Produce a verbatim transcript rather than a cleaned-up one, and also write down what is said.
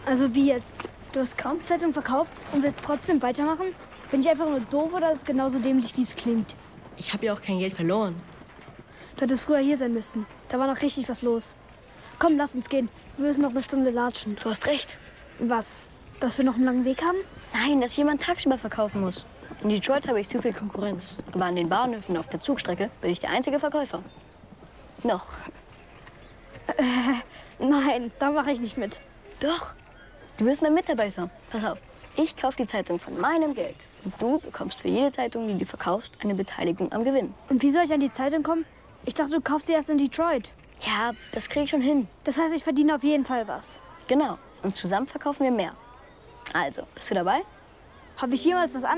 Also wie jetzt? Du hast kaum Zeitung verkauft und willst trotzdem weitermachen? Bin ich einfach nur doof oder ist es genauso dämlich, wie es klingt? Ich habe ja auch kein Geld verloren. Du hättest früher hier sein müssen. Da war noch richtig was los. Komm, lass uns gehen. Wir müssen noch eine Stunde latschen. Du hast recht. Was? Dass wir noch einen langen Weg haben? Nein, dass jemand tagsüber verkaufen muss. In Detroit habe ich zu viel Konkurrenz. Aber an den Bahnhöfen auf der Zugstrecke bin ich der einzige Verkäufer. Noch. Äh, nein, da mache ich nicht mit. Doch. Du wirst mein Mitarbeiter. Pass auf. Ich kaufe die Zeitung von meinem Geld. Und du bekommst für jede Zeitung, die du verkaufst, eine Beteiligung am Gewinn. Und wie soll ich an die Zeitung kommen? Ich dachte, du kaufst sie erst in Detroit. Ja, das kriege ich schon hin. Das heißt, ich verdiene auf jeden Fall was. Genau. Und zusammen verkaufen wir mehr. Also, bist du dabei? Habe ich jemals was anderes